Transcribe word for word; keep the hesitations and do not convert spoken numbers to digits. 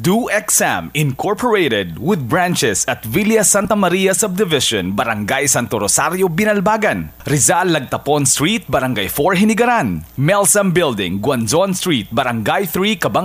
Do Exam Incorporated with branches at Villa Santa Maria Subdivision, Barangay Santo Rosario, Binalbagan. Rizal Lagtapon Street, Barangay four, Hinigaran. Melsam Building, Guanzon Street, Barangay three, Cabang